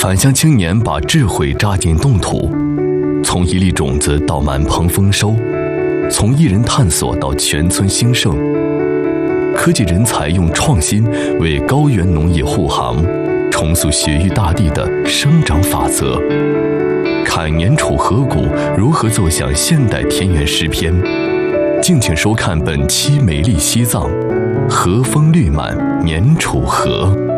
返乡青年把智慧扎进冻土，从一粒种子到满棚丰收，从一人探索到全村兴盛。科技人才用创新为高原农业护航，重塑雪域大地的生长法则。看年楚河谷如何奏响现代田园诗篇。敬请收看本期《美丽西藏》，和风绿满年楚河。